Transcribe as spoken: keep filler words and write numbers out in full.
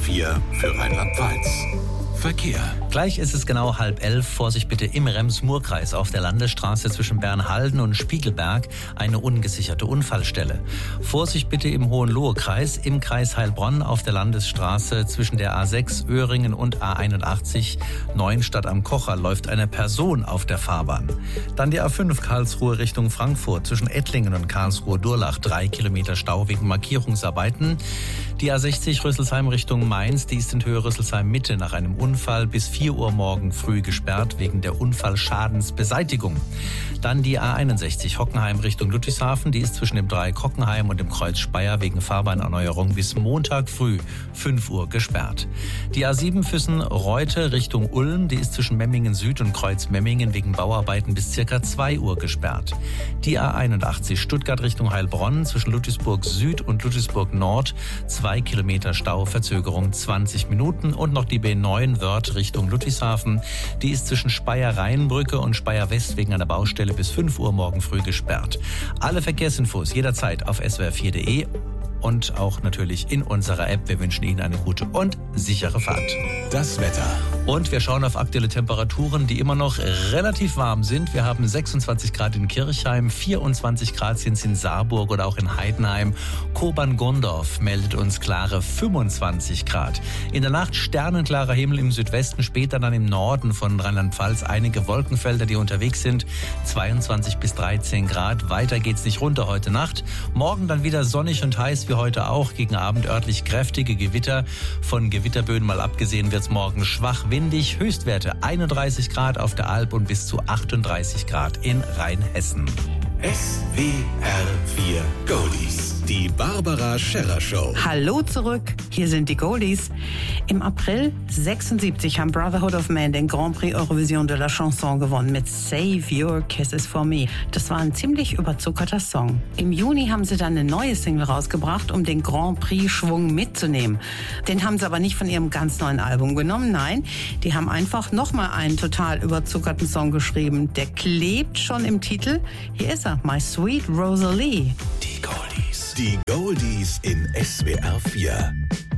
vier für Rheinland-Pfalz. Verkehr. Gleich ist es genau halb elf. Vorsicht bitte im Rems-Murr-Kreis auf der Landesstraße zwischen Bernhalden und Spiegelberg eine ungesicherte Unfallstelle. Vorsicht bitte im Hohenlohe-Kreis im Kreis Heilbronn auf der Landesstraße zwischen der A sechs Öhringen und A einundachtzig Neuenstadt am Kocher läuft eine Person auf der Fahrbahn. Dann die A fünf Karlsruhe Richtung Frankfurt zwischen Ettlingen und Karlsruhe-Durlach drei Kilometer Stau wegen Markierungsarbeiten. Die A sechzig Rüsselsheim Richtung Mainz, die ist in Höhe Rüsselsheim Mitte nach einem Unfall bis vier Uhr morgen früh gesperrt wegen der Unfallschadensbeseitigung. Dann die A einundsechzig Hockenheim Richtung Ludwigshafen, die ist zwischen dem Dreieck Hockenheim und dem Kreuz Speyer wegen Fahrbahnerneuerung bis Montag früh fünf Uhr gesperrt. Die A sieben Füssen-Reute Richtung Ulm, die ist zwischen Memmingen Süd und Kreuz Memmingen wegen Bauarbeiten bis circa zwei Uhr gesperrt. Die A einundachtzig Stuttgart Richtung Heilbronn zwischen Ludwigsburg Süd und Ludwigsburg Nord zwei Kilometer Stau, Verzögerung zwanzig Minuten und noch die B neun Wörth Richtung Ludwigshafen. Die ist zwischen Speyer-Rheinbrücke und Speyer-West wegen einer Baustelle bis fünf Uhr morgen früh gesperrt. Alle Verkehrsinfos jederzeit auf s w r vier punkt d e und auch natürlich in unserer App. Wir wünschen Ihnen eine gute und sichere Fahrt. Das Wetter. Und wir schauen auf aktuelle Temperaturen, die immer noch relativ warm sind. Wir haben sechsundzwanzig Grad in Kirchheim, vierundzwanzig Grad sind es in Saarburg oder auch in Heidenheim. Kobern-Gondorf meldet uns klare fünfundzwanzig Grad. In der Nacht sternenklarer Himmel im Südwesten, später dann im Norden von Rheinland-Pfalz einige Wolkenfelder, die unterwegs sind. zweiundzwanzig bis dreizehn Grad. Weiter geht's nicht runter heute Nacht. Morgen dann wieder sonnig und heiß wie heute auch. Gegen Abend örtlich kräftige Gewitter. Von Gewitterböen mal abgesehen wird's morgen schwach windig. Höchstwerte einunddreißig Grad auf der Alp und bis zu achtunddreißig Grad in Rheinhessen. S W R vier Goldies. Die Barbara Scherrer Show. Hallo zurück, hier sind die Goldies. Im April sechsundsiebzig haben Brotherhood of Man den Grand Prix Eurovision de la Chanson gewonnen mit Save Your Kisses for Me. Das war ein ziemlich überzuckerter Song. Im Juni haben sie dann eine neue Single rausgebracht, um den Grand Prix-Schwung mitzunehmen. Den haben sie aber nicht von ihrem ganz neuen Album genommen, nein, die haben einfach nochmal einen total überzuckerten Song geschrieben. Der klebt schon im Titel. Hier ist er, My Sweet Rosalie. Die Goldies. Die Goldies in S W R vier.